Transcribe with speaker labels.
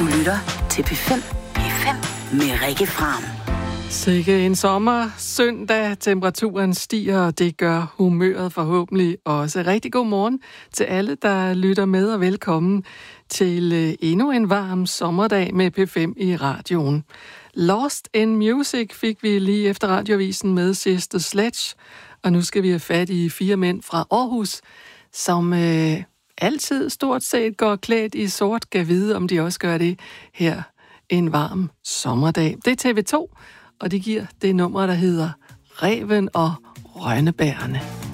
Speaker 1: Du lytter til P5. P5 med Rikke Fram.
Speaker 2: Sikke en sommer, søndag, temperaturen stiger, og det gør humøret forhåbentlig også. Rigtig god morgen til alle, der lytter med, og velkommen til endnu en varm sommerdag med P5 i radioen. Lost in Music fik vi lige efter radioavisen med Sister Sledge, og nu skal vi have fat i 4 mænd fra Aarhus, som altid stort set går klædt i sort. Kan vide, om de også gør det her en varm sommerdag. Det er TV2, og de giver det nummer, der hedder Ræven og Rønnebærerne.